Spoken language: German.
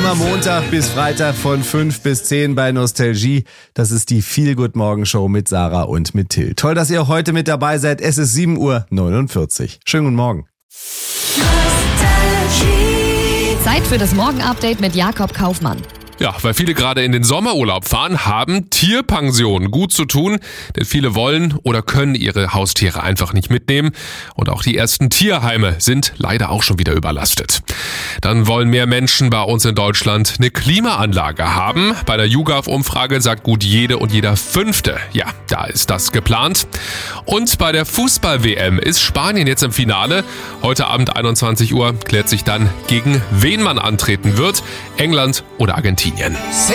Immer Montag bis Freitag von 5 bis 10 bei Nostalgie. Das ist die Feel-Good-Morgen-Show mit Sarah und mit Till. Toll, dass ihr auch heute mit dabei seid. Es ist 7:49 Uhr. Schönen guten Morgen. Zeit für das Morgen-Update mit Jakob Kaufmann. Ja, weil viele gerade in den Sommerurlaub fahren, haben Tierpensionen gut zu tun, denn viele wollen oder können ihre Haustiere einfach nicht mitnehmen. Und auch die ersten Tierheime sind leider auch schon wieder überlastet. Dann wollen mehr Menschen bei uns in Deutschland eine Klimaanlage haben. Bei der YouGov-Umfrage sagt gut jede und jeder Fünfte, ja, da ist das geplant. Und bei der Fußball-WM ist Spanien jetzt im Finale. Heute Abend 21 Uhr klärt sich dann, gegen wen man antreten wird. England oder Argentinien. Say